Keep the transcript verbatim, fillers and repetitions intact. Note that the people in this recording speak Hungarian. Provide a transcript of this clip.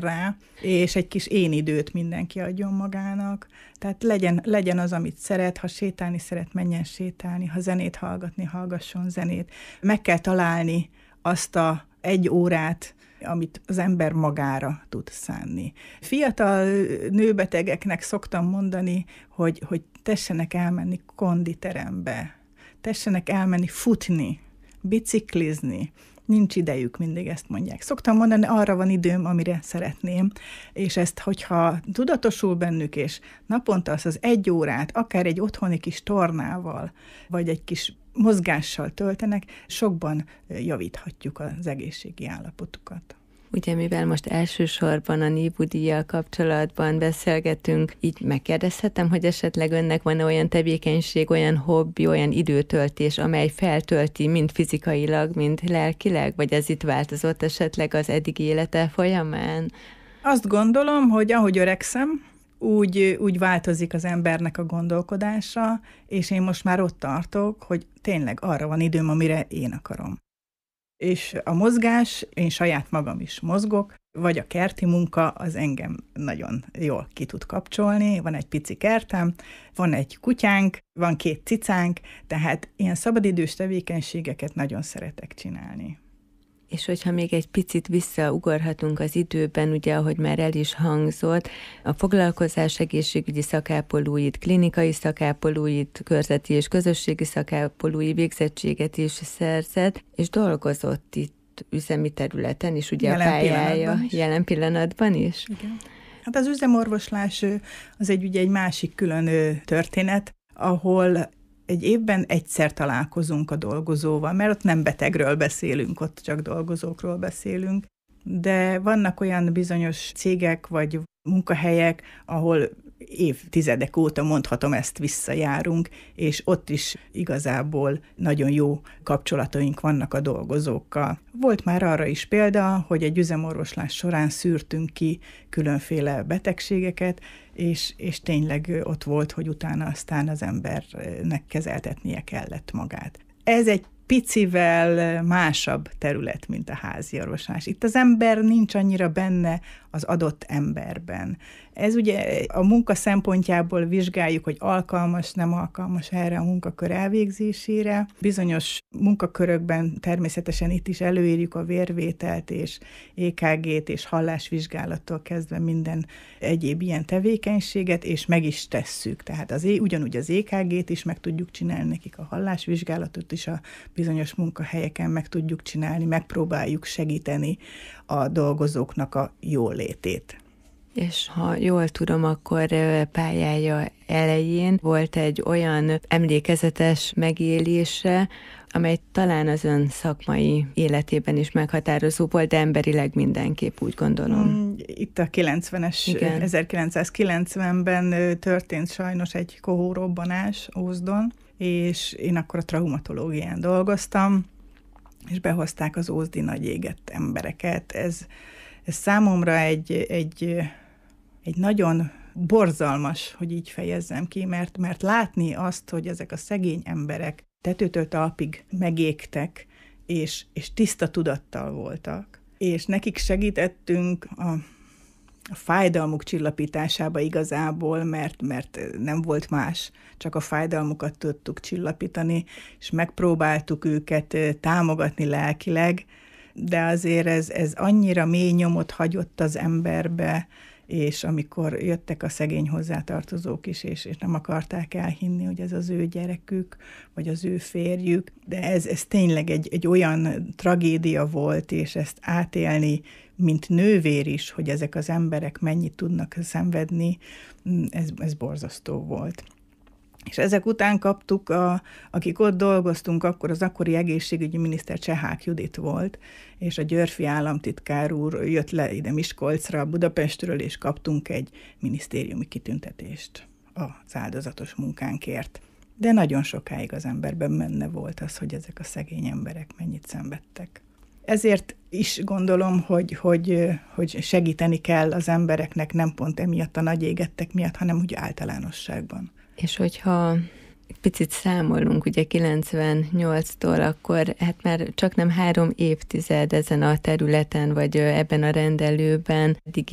rá, és egy kis én időt mindenki adjon magának. Tehát legyen, legyen az, amit szeret, ha sétálni szeret, menjen sétálni, ha zenét hallgatni, hallgasson zenét. Meg kell találni azt a egy órát, amit az ember magára tud szánni. Fiatal nőbetegeknek szoktam mondani, hogy, hogy tessenek elmenni konditerembe, tessenek elmenni futni, biciklizni. Nincs idejük, mindig ezt mondják. Szoktam mondani, arra van időm, amire szeretném, és ezt, hogyha tudatosul bennük, és naponta az az egy órát, akár egy otthoni kis tornával, vagy egy kis mozgással töltenek, sokban javíthatjuk az egészségi állapotukat. Ugye, mivel most elsősorban a NIBU-díjjal kapcsolatban beszélgetünk, így megkérdezhetem, hogy esetleg önnek van-e olyan tevékenység, olyan hobbi, olyan időtöltés, amely feltölti mind fizikailag, mind lelkileg, vagy ez itt változott esetleg az eddigi élete folyamán? Azt gondolom, hogy ahogy öregszem, úgy, úgy változik az embernek a gondolkodása, és én most már ott tartok, hogy tényleg arra van időm, amire én akarom. És a mozgás, én saját magam is mozgok, vagy a kerti munka, az engem nagyon jól ki tud kapcsolni. Van egy pici kertem, van egy kutyánk, van két cicánk, tehát ilyen szabadidős tevékenységeket nagyon szeretek csinálni. És hogyha még egy picit visszaugorhatunk az időben, ugye, ahogy már el is hangzott, a foglalkozás egészségügyi szakápolóit, klinikai szakápolóit, körzeti és közösségi szakápolói végzettséget is szerzett, és dolgozott itt üzemi területen is, ugye jelen a pályája pillanatban jelen pillanatban is. Igen. Hát az üzemorvoslás az egy, ugye egy másik külön történet, ahol egy évben egyszer találkozunk a dolgozóval, mert ott nem betegről beszélünk, ott csak dolgozókról beszélünk, de vannak olyan bizonyos cégek vagy munkahelyek, ahol évtizedek óta, mondhatom, ezt visszajárunk, és ott is igazából nagyon jó kapcsolataink vannak a dolgozókkal. Volt már arra is példa, hogy egy üzemorvoslás során szűrtünk ki különféle betegségeket, és, és tényleg ott volt, hogy utána aztán az embernek kezeltetnie kellett magát. Ez egy picivel másabb terület, mint a háziorvoslás. Itt az ember nincs annyira benne az adott emberben. Ez ugye a munka szempontjából vizsgáljuk, hogy alkalmas, nem alkalmas erre a munkakör elvégzésére. Bizonyos munkakörökben természetesen itt is előírjuk a vérvételt és é ká gét és hallásvizsgálattól kezdve minden egyéb ilyen tevékenységet, és meg is tesszük. Tehát az, ugyanúgy az é ká gét is meg tudjuk csinálni nekik, a hallásvizsgálatot is a bizonyos munkahelyeken meg tudjuk csinálni, megpróbáljuk segíteni a dolgozóknak a jólétét. És ha jól tudom, akkor pályája elején volt egy olyan emlékezetes megélése, amely talán az ön szakmai életében is meghatározó volt, de emberileg mindenképp, úgy gondolom. Itt a kilencvenes, igen. ezerkilencszázkilencvenben történt sajnos egy kohórobbanás Ózdon, és én akkor a traumatológián dolgoztam, és behozták az ózdi nagy égett embereket. Ez, ez számomra egy, egy, egy nagyon borzalmas, hogy így fejezzem ki, mert, mert látni azt, hogy ezek a szegény emberek tetőtől talpig megégtek, és, és tiszta tudattal voltak. És nekik segítettünk a, a fájdalmuk csillapításába igazából, mert, mert nem volt más, csak a fájdalmukat tudtuk csillapítani, és megpróbáltuk őket támogatni lelkileg, de azért ez, ez annyira mély nyomot hagyott az emberbe, és amikor jöttek a szegény hozzátartozók is, és, és nem akarták elhinni, hogy ez az ő gyerekük, vagy az ő férjük, de ez, ez tényleg egy, egy olyan tragédia volt, és ezt átélni, mint nővér is, hogy ezek az emberek mennyit tudnak szenvedni, ez, ez borzasztó volt. És ezek után kaptuk, a, akik ott dolgoztunk, akkor az akkori egészségügyi miniszter Csehák Judit volt, és a Györffy államtitkár úr jött le ide Miskolcra, Budapestről, és kaptunk egy minisztériumi kitüntetést az áldozatos munkánkért. De nagyon sokáig az emberben benne volt az, hogy ezek a szegény emberek mennyit szenvedtek. Ezért is gondolom, hogy, hogy, hogy segíteni kell az embereknek, nem pont emiatt a nagy égettek miatt, hanem úgy általánosságban. És hogyha picit számolunk, ugye kilencvennyolctól, akkor hát már csak nem három évtized ezen a területen, vagy ebben a rendelőben, eddig